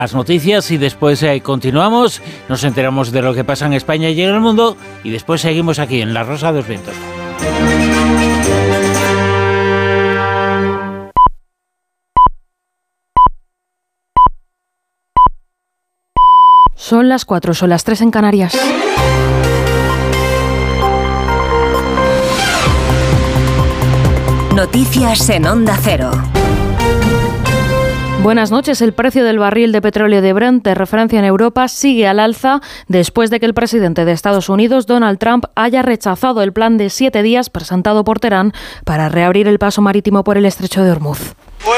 Las noticias y después continuamos, nos enteramos de lo que pasa en España y en el mundo y después seguimos aquí en La Rosa de los Vientos. Son las 4, son las 3 en Canarias. Noticias en Onda Cero. Buenas noches. El precio del barril de petróleo de Brent, de referencia en Europa, sigue al alza después de que el presidente de Estados Unidos, Donald Trump, haya rechazado el plan de 7 días presentado por Teherán para reabrir el paso marítimo por el estrecho de Hormuz.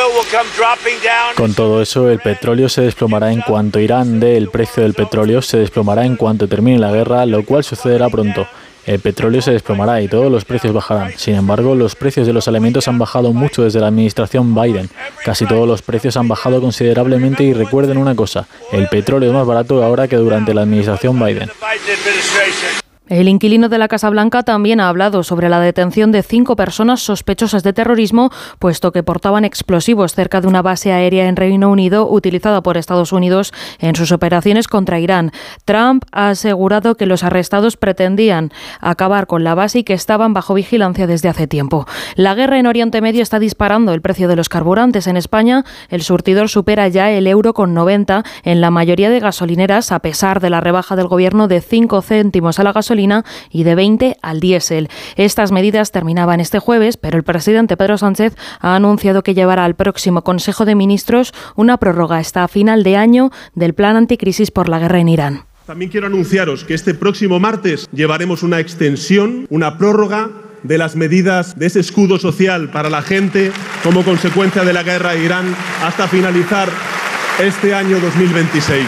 Con todo eso, el petróleo se desplomará en cuanto Irán dé el precio del petróleo, se desplomará en cuanto termine la guerra, lo cual sucederá pronto. El petróleo se desplomará y todos los precios bajarán. Sin embargo, los precios de los alimentos han bajado mucho desde la administración Biden. Casi todos los precios han bajado considerablemente y recuerden una cosa, el petróleo es más barato ahora que durante la administración Biden. El inquilino de la Casa Blanca también ha hablado sobre la detención de 5 personas sospechosas de terrorismo, puesto que portaban explosivos cerca de una base aérea en Reino Unido utilizada por Estados Unidos en sus operaciones contra Irán. Trump ha asegurado que los arrestados pretendían acabar con la base y que estaban bajo vigilancia desde hace tiempo. La guerra en Oriente Medio está disparando el precio de los carburantes. En España, el surtidor supera ya el €1,90 en la mayoría de gasolineras, a pesar de la rebaja del Gobierno de 5 céntimos a la gasolina y de 20 al diésel. Estas medidas terminaban este jueves, pero el presidente Pedro Sánchez ha anunciado que llevará al próximo Consejo de Ministros una prórroga hasta final de año del plan anticrisis por la guerra en Irán. También quiero anunciaros que este próximo martes llevaremos una extensión, una prórroga de las medidas de ese escudo social para la gente como consecuencia de la guerra de Irán hasta finalizar este año 2026.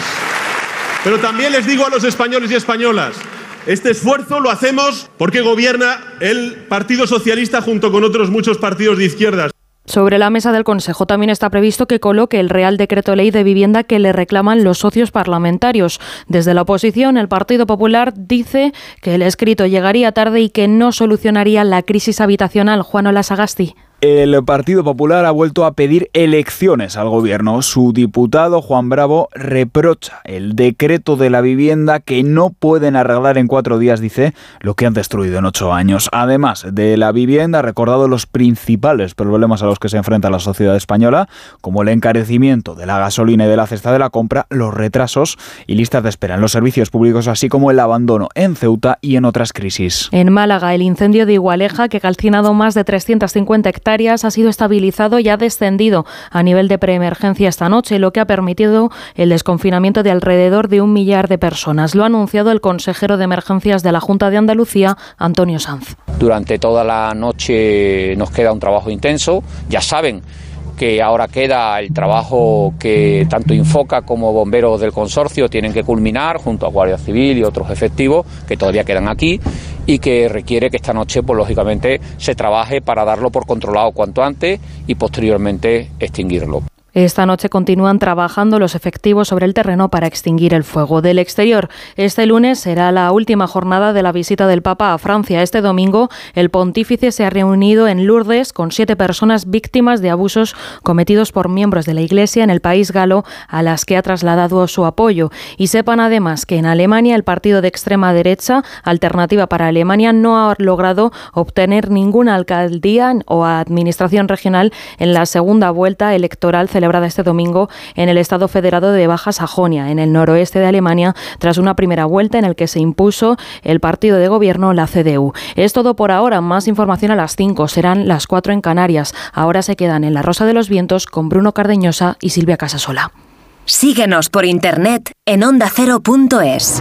Pero también les digo a los españoles y españolas, este esfuerzo lo hacemos porque gobierna el Partido Socialista junto con otros muchos partidos de izquierdas. Sobre la mesa del Consejo también está previsto que coloque el Real Decreto Ley de Vivienda que le reclaman los socios parlamentarios. Desde la oposición, el Partido Popular dice que el escrito llegaría tarde y que no solucionaría la crisis habitacional. Juan Ola Sagasti. El Partido Popular ha vuelto a pedir elecciones al gobierno. Su diputado Juan Bravo reprocha el decreto de la vivienda que no pueden arreglar en 4 días, dice, lo que han destruido en 8 años. Además de la vivienda, ha recordado los principales problemas a los que se enfrenta la sociedad española, como el encarecimiento de la gasolina y de la cesta de la compra, los retrasos y listas de espera en los servicios públicos, así como el abandono en Ceuta y en otras crisis. En Málaga, el incendio de Igualeja, que ha calcinado más de 350 hectáreas, ha sido estabilizado y ha descendido a nivel de preemergencia esta noche, lo que ha permitido el desconfinamiento de alrededor de 1 millar de personas. Lo ha anunciado el consejero de Emergencias de la Junta de Andalucía, Antonio Sanz. Durante toda la noche nos queda un trabajo intenso. Ya saben que ahora queda el trabajo que tanto Infoca como bomberos del consorcio tienen que culminar junto a Guardia Civil y otros efectivos que todavía quedan aquí y que requiere que esta noche, pues lógicamente, se trabaje para darlo por controlado cuanto antes y posteriormente extinguirlo. Esta noche continúan trabajando los efectivos sobre el terreno para extinguir el fuego. Del exterior, este lunes será la última jornada de la visita del Papa a Francia. Este domingo, el pontífice se ha reunido en Lourdes con 7 personas víctimas de abusos cometidos por miembros de la Iglesia en el país galo, a las que ha trasladado su apoyo. Y sepan además que en Alemania el partido de extrema derecha, Alternativa para Alemania, no ha logrado obtener ninguna alcaldía o administración regional en la segunda vuelta electoral celebrada este domingo en el Estado Federado de Baja Sajonia, en el noroeste de Alemania, tras una primera vuelta en el que se impuso el partido de gobierno, la CDU. Es todo por ahora. Más información a las 5. Serán las 4 en Canarias. Ahora se quedan en La Rosa de los Vientos con Bruno Cardeñosa y Silvia Casasola. Síguenos por internet en ondacero.es.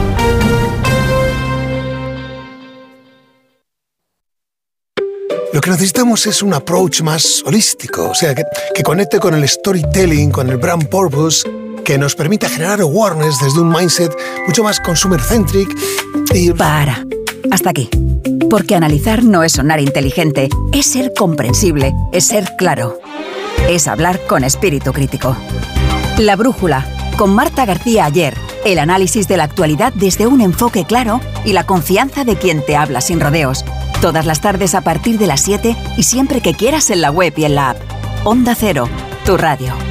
Lo que necesitamos es un approach más holístico, o sea, que conecte con el storytelling, con el brand purpose, que nos permita generar awareness desde un mindset mucho más consumer-centric y... Para. Hasta aquí. Porque analizar no es sonar inteligente, es ser comprensible, es ser claro. Es hablar con espíritu crítico. La Brújula, con Marta García Aller. El análisis de la actualidad desde un enfoque claro y la confianza de quien te habla sin rodeos. Todas las tardes a partir de las 7 y siempre que quieras en la web y en la app. Onda Cero, tu radio.